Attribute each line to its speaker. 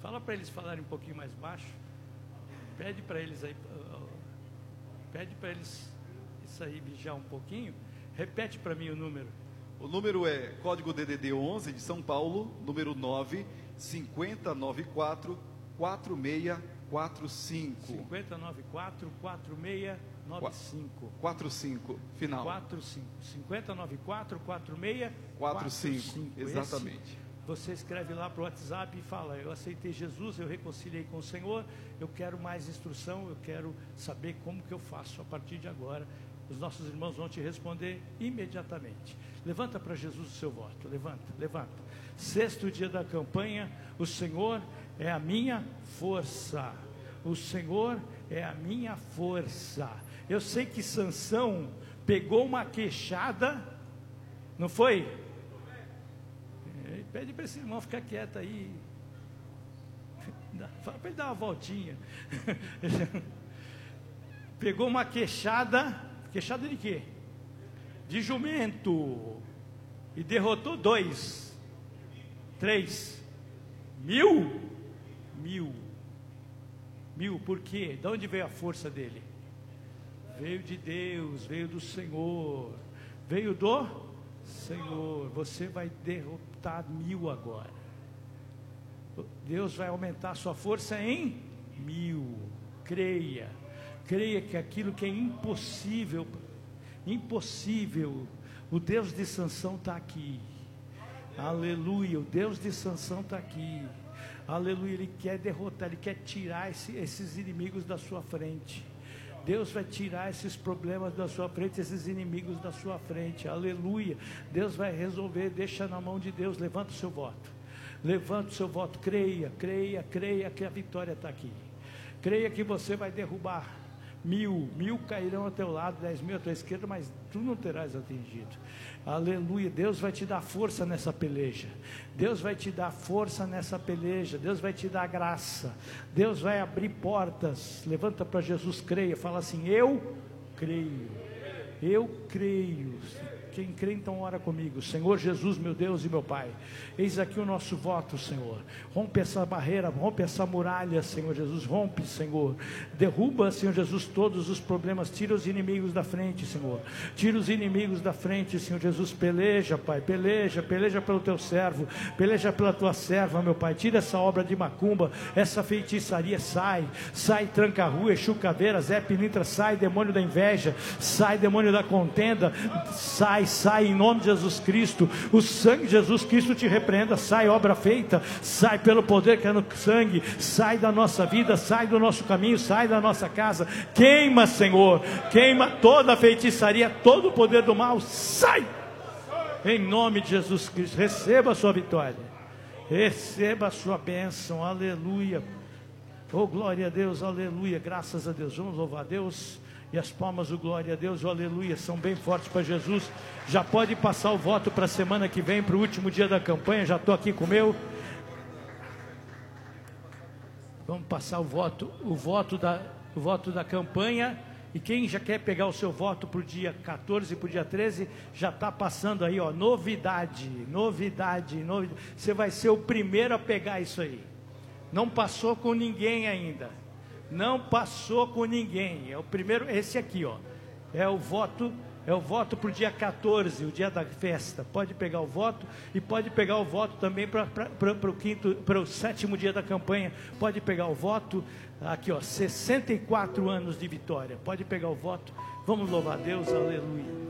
Speaker 1: Fala para eles falarem um pouquinho mais baixo. Pede para eles aí, pede para eles isso aí vigiar um pouquinho. Repete para mim o número.
Speaker 2: O número é código DDD 11 de São Paulo, número 9 5094 4645.
Speaker 1: 5094 4695.
Speaker 2: 45 final.
Speaker 1: 45 5094 4645.
Speaker 2: Exatamente.
Speaker 1: Você escreve lá para o WhatsApp e fala: eu aceitei Jesus, eu reconciliei com o Senhor, eu quero mais instrução, eu quero saber como que eu faço a partir de agora. Os nossos irmãos vão te responder imediatamente. Levanta para Jesus o seu voto, levanta. 6º dia da campanha, o Senhor é a minha força. O Senhor é a minha força. Eu sei que Sansão pegou uma queixada, não foi? Pede para esse irmão ficar quieto aí. Fala para ele dar uma voltinha. Pegou uma queixada de quê? De jumento. E derrotou 2, 3, 1000. Por quê? De onde veio a força dele? Veio de Deus, veio do Senhor. Veio do Senhor. Você vai derrotar 1000 agora. Deus vai aumentar a sua força em 1000. Creia que aquilo que é impossível, o Deus de Sansão está aqui. Aleluia, o Deus de Sansão está aqui. Aleluia, Ele quer derrotar, Ele quer tirar esses inimigos da sua frente. Deus vai tirar esses problemas da sua frente, esses inimigos da sua frente. Aleluia, Deus vai resolver. Deixa na mão de Deus. Levanta o seu voto, creia que a vitória está aqui. Creia que você vai derrubar 1000 cairão ao teu lado, 10.000 à tua esquerda, mas tu não terás atingido. Aleluia, Deus vai te dar força nessa peleja. Deus vai te dar força nessa peleja. Deus vai te dar graça. Deus vai abrir portas. Levanta para Jesus, creia. Fala assim: eu creio. Quem crê, então ora comigo. Senhor Jesus, meu Deus e meu Pai, eis aqui o nosso voto, Senhor. Rompe essa barreira, rompe essa muralha, Senhor Jesus. Rompe, Senhor. Derruba, Senhor Jesus, todos os problemas. Tira os inimigos da frente, Senhor. Tira os inimigos da frente, Senhor Jesus. Peleja, Pai, peleja pelo teu servo, peleja pela tua serva, meu Pai. Tira essa obra de macumba, essa feitiçaria. Sai, tranca-rua, Exu Caveira, Zé Pilintra. Sai, demônio da inveja. Sai, demônio da contenda. Sai em nome de Jesus Cristo. O sangue de Jesus Cristo te repreenda. Sai, obra feita. Sai pelo poder que é no sangue. Sai da nossa vida, sai do nosso caminho, sai da nossa casa. Queima, Senhor, queima toda a feitiçaria, todo o poder do mal. Sai em nome de Jesus Cristo. Receba a sua vitória, receba a sua bênção. Aleluia. Oh, glória a Deus, aleluia. Graças a Deus. Vamos louvar a Deus. E as palmas do glória a Deus, o aleluia, são bem fortes para Jesus. Já pode passar o voto para a semana que vem, para o último dia da campanha. Já estou aqui com o meu. Vamos passar o voto da campanha. E quem já quer pegar o seu voto para o dia 14 e para o dia 13, já está passando aí, ó, novidade. Você vai ser o primeiro a pegar isso aí. Não passou com ninguém ainda. Não passou com ninguém. É o primeiro, esse aqui, ó. É o voto para o dia 14, o dia da festa. Pode pegar o voto e pode pegar o voto também para o 7º dia da campanha. Pode pegar o voto aqui, ó, 64 anos de vitória. Pode pegar o voto. Vamos louvar a Deus, aleluia.